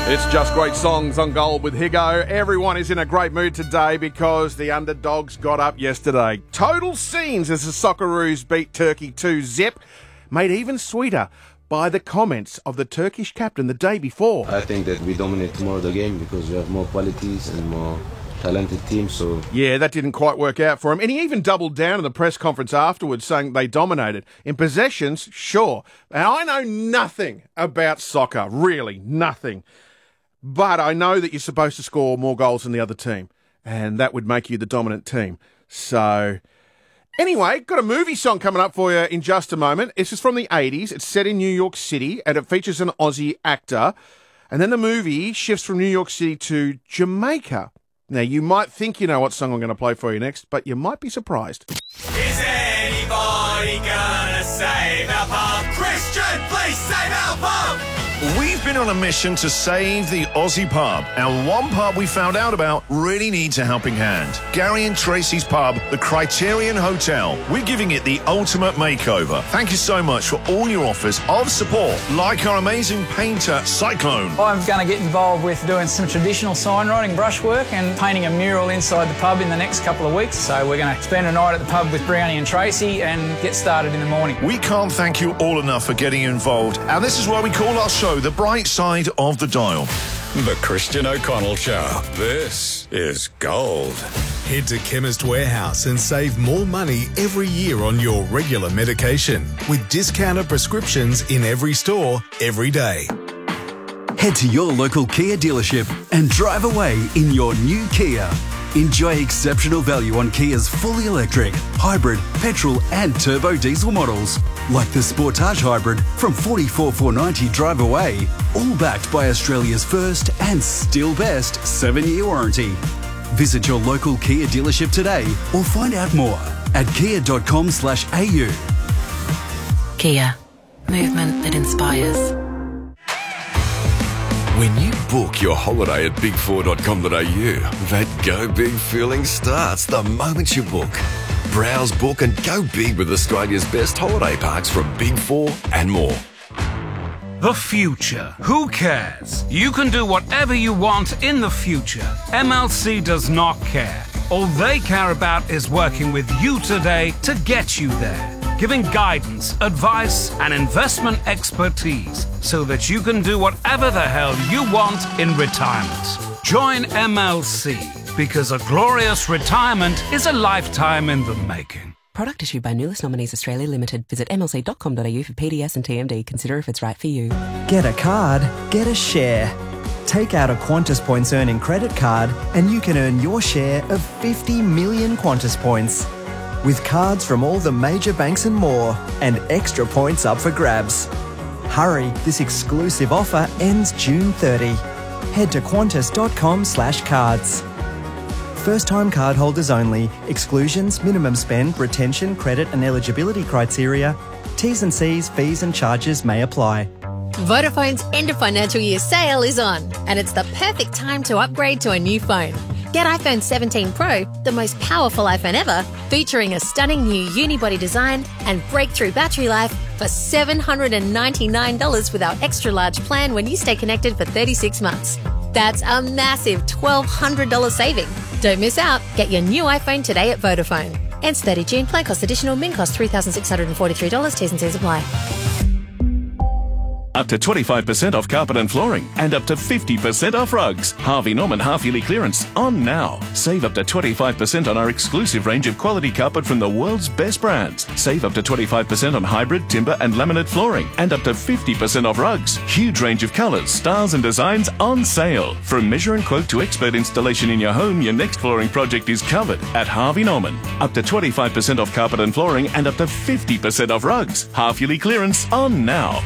It's just great songs on Gold with Higo. Everyone is in a great mood today because the underdogs got up yesterday. Total scenes as the Socceroos beat Turkey 2-0, made even sweeter by the comments of the Turkish captain the day before. I think that we dominate tomorrow the game because we have more qualities and more talented team, so... Yeah, that didn't quite work out for him. And he even doubled down in the press conference afterwards, saying they dominated. In possessions, sure. And I know nothing about soccer, really, nothing. But I know that you're supposed to score more goals than the other team, and that would make you the dominant team. So, anyway, got a movie song coming up for you in just a moment. This is from the 80s. It's set in New York City, and it features an Aussie actor. And then the movie shifts from New York City to Jamaica. Now, you might think you know what song I'm going to play for you next, but you might be surprised. Is anybody gonna save our pub? Christian, please save our pub! We've been on a mission to save the Aussie pub, and one pub we found out about really needs a helping hand. Gary and Tracy's pub, the Criterion Hotel. We're giving it the ultimate makeover. Thank you so much for all your offers of support, like our amazing painter, Cyclone. I'm going to get involved with doing some traditional signwriting, brushwork, and painting a mural inside the pub in the next couple of weeks. So we're going to spend a night at the pub with Brownie and Tracy and get started in the morning. We can't thank you all enough for getting involved, and this is why we call our show The Bright Side of the Dial. The Christian O'Connell Show. This is gold. Head to Chemist Warehouse and save more money every year on your regular medication with discounted prescriptions in every store, every day. Head to your local Kia dealership and drive away in your new Kia. Enjoy exceptional value on Kia's fully electric, hybrid, petrol and turbo diesel models, like the Sportage Hybrid from $44,490 drive away, all backed by Australia's first and still best 7-year warranty. Visit your local Kia dealership today or find out more at kia.com/au. Kia. Movement that inspires. When you book your holiday at big4.com.au, that go big feeling starts the moment you book. Browse, book and go big with Australia's best holiday parks from Big 4 and more. The future. Who cares? You can do whatever you want in the future. MLC does not care. All they care about is working with you today to get you there. Giving guidance, advice and investment expertise so that you can do whatever the hell you want in retirement. Join MLC because a glorious retirement is a lifetime in the making. Product issued by Nulis Nominees Australia Limited. Visit mlc.com.au for PDS and TMD. Consider if it's right for you. Get a card, get a share. Take out a Qantas Points earning credit card and you can earn your share of 50 million Qantas points. With cards from all the major banks and more, and extra points up for grabs. Hurry, this exclusive offer ends June 30. Head to qantas.com/cards. First-time cardholders only. Exclusions, minimum spend, retention, credit and eligibility criteria. T's and C's, fees and charges may apply. Vodafone's end of financial year sale is on, and it's the perfect time to upgrade to a new phone. Get iPhone 17 Pro, the most powerful iPhone ever, featuring a stunning new unibody design and breakthrough battery life for $799 with our extra large plan when you stay connected for 36 months. That's a massive $1,200 saving. Don't miss out. Get your new iPhone today at Vodafone. Ends 30 June. Plan cost additional. Min cost $3,643. T's and C's apply. Up to 25% off carpet and flooring and up to 50% off rugs. Harvey Norman half-yearly clearance on now. Save up to 25% on our exclusive range of quality carpet from the world's best brands. Save up to 25% on hybrid, timber and laminate flooring and up to 50% off rugs. Huge range of colours, styles and designs on sale. From measure and quote to expert installation in your home, your next flooring project is covered at Harvey Norman. Up to 25% off carpet and flooring and up to 50% off rugs. Half-yearly clearance on now.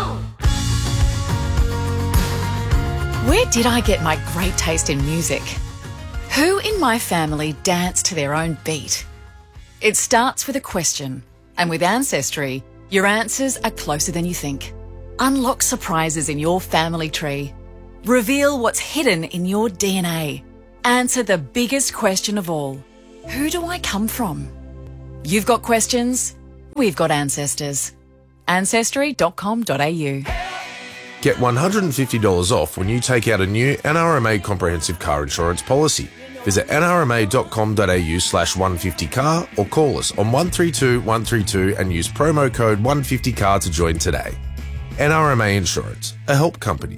Where did I get my great taste in music? Who in my family dance to their own beat? It starts with a question, and with Ancestry, your answers are closer than you think. Unlock surprises in your family tree. Reveal what's hidden in your DNA. Answer the biggest question of all. Who do I come from? You've got questions, we've got ancestors. Ancestry.com.au. Get $150 off when you take out a new NRMA comprehensive car insurance policy. Visit nrma.com.au/150car or call us on 132 132 and use promo code 150car to join today. NRMA Insurance, a help company.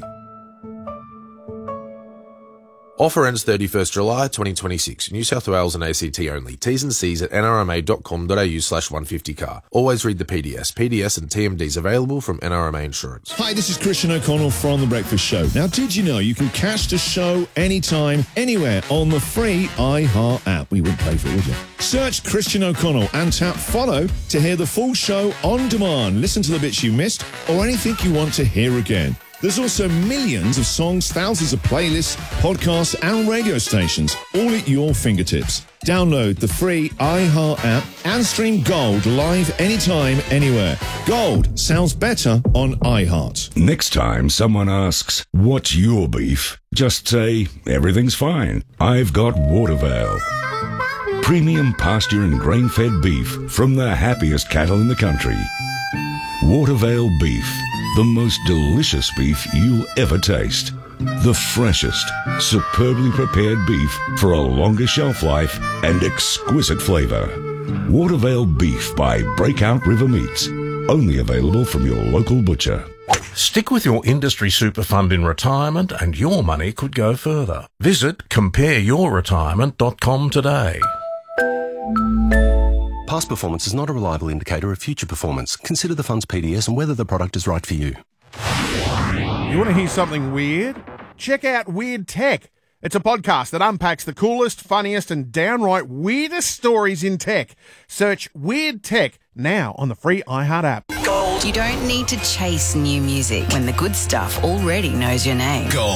Offer ends 31st July 2026. New South Wales and ACT only. T's and C's at nrma.com.au/150car. Always read the PDS. PDS and TMDs available from NRMA Insurance. Hi, this is Christian O'Connell from The Breakfast Show. Now, did you know you can catch the show anytime, anywhere on the free iHeart app? We wouldn't pay for it, would you? Search Christian O'Connell and tap follow to hear the full show on demand. Listen to the bits you missed or anything you want to hear again. There's also millions of songs, thousands of playlists, podcasts and radio stations, all at your fingertips. Download the free iHeart app and stream Gold live anytime, anywhere. Gold sounds better on iHeart. Next time someone asks, what's your beef? Just say, everything's fine. I've got Watervale. Premium pasture and grain-fed beef from the happiest cattle in the country. Watervale beef. The most delicious beef you'll ever taste. The freshest, superbly prepared beef for a longer shelf life and exquisite flavour. Watervale beef by Breakout River Meats. Only available from your local butcher. Stick with your industry super fund in retirement and your money could go further. Visit compareyourretirement.com today. Past performance is not a reliable indicator of future performance. Consider the fund's PDS and whether the product is right for you. You want to hear something weird? Check out Weird Tech. It's a podcast that unpacks the coolest, funniest, and downright weirdest stories in tech. Search Weird Tech now on the free iHeart app. You don't need to chase new music when the good stuff already knows your name.